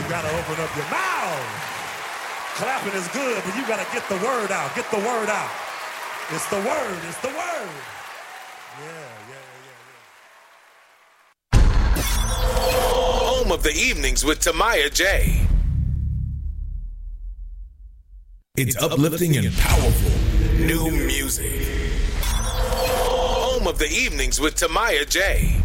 gotta open up your mouth. Clapping is good, but you gotta get the word out. Get the word out. It's the word. It's the word. Home of the evenings with Tamaya J. It's uplifting and powerful. New music. Home of the evenings with Tamaya J.